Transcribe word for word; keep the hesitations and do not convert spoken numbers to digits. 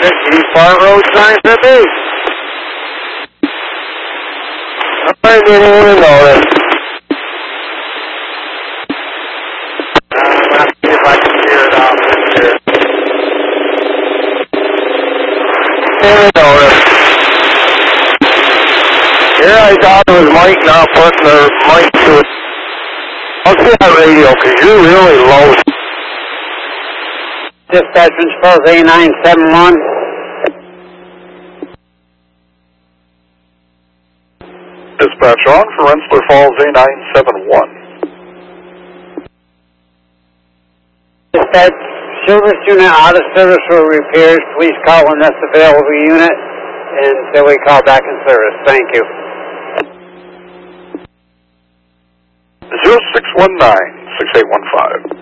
unit, East Park Road, nine fifty. I didn't even notice. Uh, I'm going to have to see if I can clear it off this here. Didn't notice. Here I thought it was Mike not putting their mic to it. I'll see that radio because you're really low. Dispatch Principal A nine seven one. Dispatch on for Rensselaer Falls A nine seven one. Dispatch, service unit out of service for repairs. Please call when that's available unit until we call back in service. Thank you. zero six one nine, six eight one five.